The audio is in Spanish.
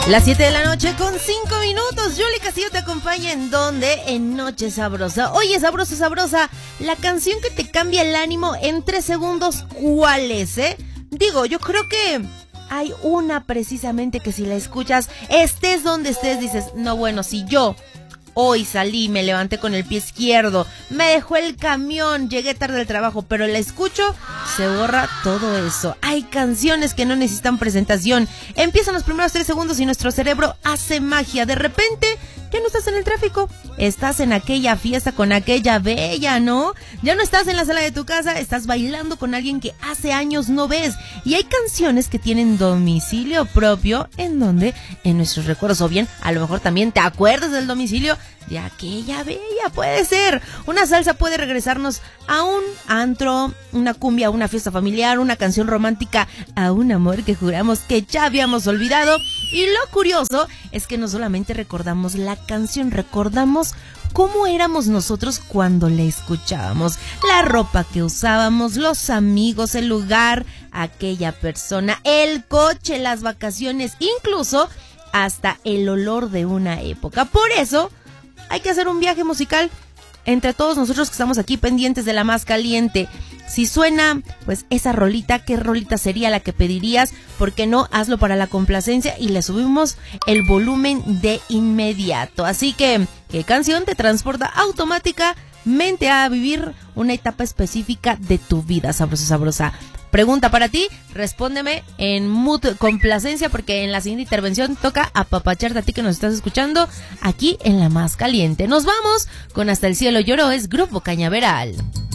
Las 7 de la noche con 5 minutos. Yuli Castillo te acompaña en donde en Noche Sabrosa. Oye, sabrosa, sabrosa, la canción que te cambia el ánimo en 3 segundos, ¿cuál es, Digo, yo creo que hay una precisamente que si la escuchas, estés donde estés, dices, no, bueno, si yo hoy salí, me levanté con el pie izquierdo, me dejó el camión, llegué tarde al trabajo, pero la escucho, se borra todo eso. Hay canciones que no necesitan presentación. Empiezan los primeros 3 segundos y nuestro cerebro hace magia. De repente, ya no estás en el tráfico, estás en aquella fiesta con aquella bella, ¿no? Ya no estás en la sala de tu casa, estás bailando con alguien que hace años no ves. Y hay canciones que tienen domicilio propio en donde, en nuestros recuerdos, o bien, a lo mejor también te acuerdas del domicilio de aquella bella, puede ser. Una salsa puede regresarnos a un antro, una cumbia, una fiesta familiar, una canción romántica, a un amor que juramos que ya habíamos olvidado. Y lo curioso es que no solamente recordamos la canción, recordamos cómo éramos nosotros cuando la escuchábamos, la ropa que usábamos, los amigos, el lugar, aquella persona, el coche, las vacaciones, incluso hasta el olor de una época. Por eso hay que hacer un viaje musical entre todos nosotros que estamos aquí pendientes de la más caliente. Si suena, pues esa rolita, ¿qué rolita sería la que pedirías? ¿Por qué no? Hazlo para la complacencia y le subimos el volumen de inmediato. Así que, ¿qué canción te transporta automáticamente a vivir una etapa específica de tu vida, sabrosa, sabrosa? Pregunta para ti, respóndeme en mood complacencia, porque en la siguiente intervención toca apapacharte a ti que nos estás escuchando aquí en La Más Caliente. Nos vamos con Hasta el Cielo Lloró, es Grupo Cañaveral.